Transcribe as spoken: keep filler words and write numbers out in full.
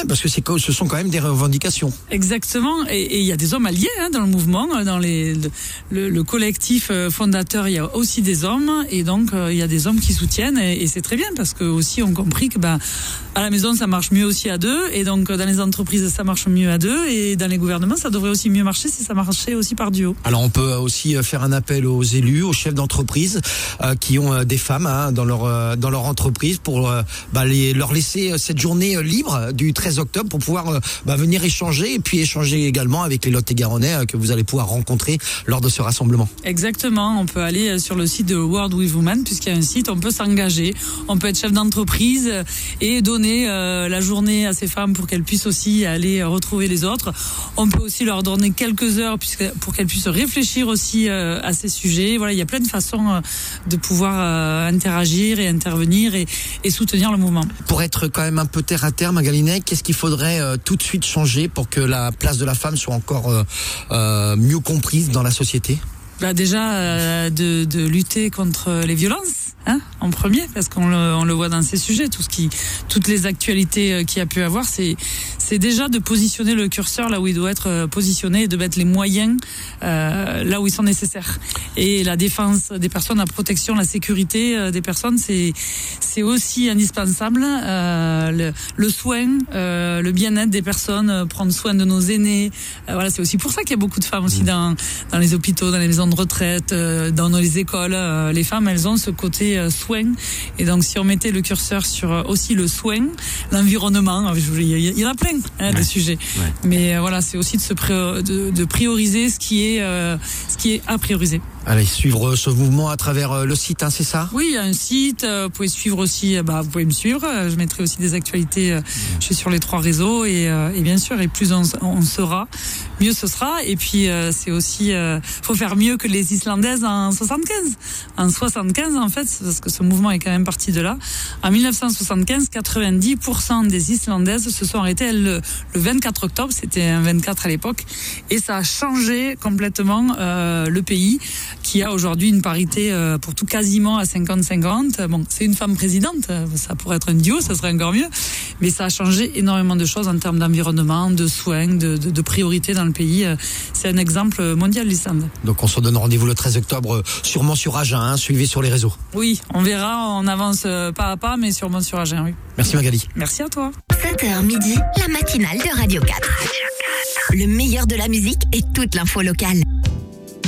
parce que c'est, ce sont quand même des revendications. Exactement, et il y a des hommes alliés hein, dans le mouvement, dans les, le, le collectif fondateur, il y a aussi des hommes, et donc il euh, y a des hommes qui soutiennent, et, et c'est très bien, parce que aussi on compris que bah, à la maison ça marche mieux aussi à deux, et donc dans les entreprises ça marche mieux à deux, et dans les gouvernements ça devrait aussi mieux marcher si ça marchait aussi par duo. Alors on peut aussi faire un appel aux élus, aux chefs d'entreprise euh, qui ont euh, des femmes hein, dans leur euh, dans leur entreprise pour euh, bah, les, leur laisser cette journée euh, libre du treize octobre pour pouvoir euh, bah, venir échanger, et puis échanger également avec les Lot-et-Garonnais euh, que vous allez pouvoir rencontrer lors de ce rassemblement. Exactement, on peut aller sur le site de World with Women, puisqu'il y a un site, on peut s'engager, on peut être chef d'entreprise et donner euh, la journée à ces femmes pour qu'elles puissent aussi aller retrouver les autres. On peut aussi leur donner quelques heures puisque, pour qu'elles puissent réfléchir aussi euh, à ces sujets. Voilà, il y a plein de façons euh, de pouvoir euh, interagir et intervenir et, et soutenir le mouvement. Pour être quand même un peu terre à terre, Magali Ney, qu'est-ce qu'il faudrait euh, tout de suite changer pour que la place de la femme soit encore euh, euh, mieux comprise dans la société ? Bah déjà euh, de, de lutter contre les violences, hein, en premier, parce qu'on le, on le voit dans ces sujets, tout ce qui, toutes les actualités euh, qu'il y a pu avoir, c'est, c'est déjà de positionner le curseur là où il doit être euh, positionné et de mettre les moyens euh, là où ils sont nécessaires. Et la défense des personnes, la protection, la sécurité euh, des personnes, c'est, c'est aussi indispensable. Euh, le, le soin, euh, le bien-être des personnes, euh, prendre soin de nos aînés. Euh, voilà, c'est aussi pour ça qu'il y a beaucoup de femmes aussi dans, dans les hôpitaux, dans les maisons de retraite, euh, dans les écoles. Euh, les femmes, elles ont ce côté euh, soin. Et donc, si on mettait le curseur sur euh, aussi le soin, l'environnement, il y, y en a plein hein, ouais. de sujets. Ouais. Mais euh, voilà, c'est aussi de, se pré- de, de prioriser ce qui est, euh, ce qui est à prioriser. Allez, suivre ce mouvement à travers le site, hein, c'est ça ? Oui, il y a un site. Euh, vous pouvez suivre aussi. Bah, vous pouvez me suivre. Je mettrai aussi des actualités. Euh, je suis sur les trois réseaux et, euh, et bien sûr, et plus on, on sera, mieux ce sera. Et puis, euh, c'est aussi, euh, faut faire mieux que les Islandaises en soixante-quinze. En soixante-quinze, en fait, parce que ce mouvement est quand même parti de là. En dix-neuf cent soixante-quinze, quatre-vingt-dix pour cent des Islandaises se sont arrêtées elles, le, le vingt-quatre octobre. C'était un vingt-quatre à l'époque, et ça a changé complètement euh, le pays, qui a aujourd'hui une parité euh, pour tout quasiment à cinquante cinquante. Bon, c'est une femme présidente, ça pourrait être un duo, ça serait encore mieux, mais ça a changé énormément de choses en termes d'environnement, de soins, de, de, de priorités dans le pays. C'est un exemple mondial, l'Islande. Donc on se donne rendez-vous le treize octobre, sûrement sur Agen, hein, suivez sur les réseaux. Oui, on verra, on avance pas à pas, mais sûrement sur Agen, oui. Merci Magali. Merci à toi. sept heures midi, la matinale de Radio quatre. Le meilleur de la musique et toute l'info locale.